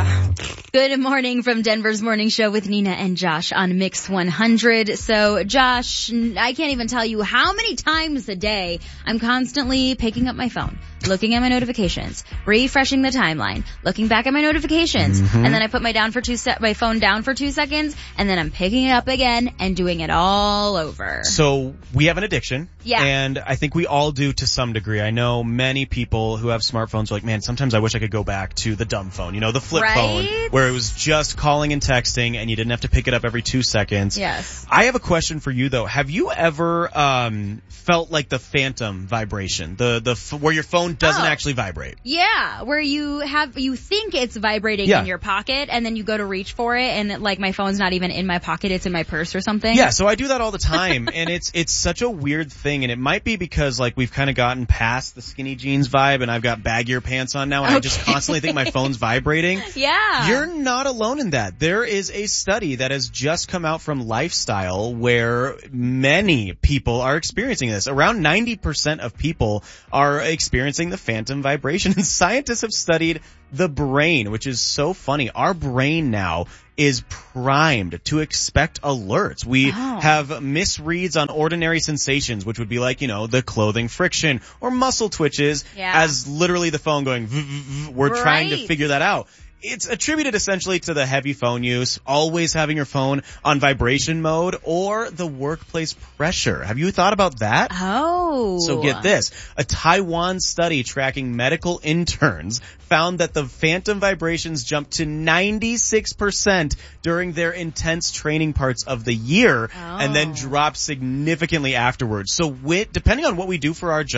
Good morning from Denver's Morning Show with Nina and Josh on Mix 100. So, Josh, I can't even tell you how many times a day I'm constantly picking up my phone, looking at my notifications, refreshing the timeline, looking back at my notifications, and then I put my phone down for 2 seconds, and then I'm picking it up again and doing it all over. So we have an addiction. Yeah. And I think we all do to some degree. I know many people who have smartphones are like, man, sometimes I wish I could go back to the dumb phone, the flip phone, where it was just calling and texting and you didn't have to pick it up every 2 seconds. Yes. I have a question for you though. Have you ever felt like the phantom vibration, where your phone doesn't actually vibrate? Yeah, where you think it's vibrating in your pocket, and then you go to reach for it, and my phone's not even in my pocket, it's in my purse or something. Yeah, so I do that all the time, and it's such a weird thing, and it might be because we've kind of gotten past the skinny jeans vibe, and I've got baggier pants on now, and I just constantly think my phone's vibrating. Yeah. You're not alone in that. There is a study that has just come out from Lifestyle where many people are experiencing this. Around 90% of people are experiencing the phantom vibration. And scientists have studied the brain, which is so funny. Our brain now is primed to expect alerts. We have misreads on ordinary sensations, which would be like, the clothing friction or muscle twitches, as literally the phone going, we're trying to figure that out. It's attributed essentially to the heavy phone use, always having your phone on vibration mode, or the workplace pressure. Have you thought about that? Oh. So get this. A Taiwan study tracking medical interns found that the phantom vibrations jumped to 96% during their intense training parts of the year and then dropped significantly afterwards. So depending on what we do for our job,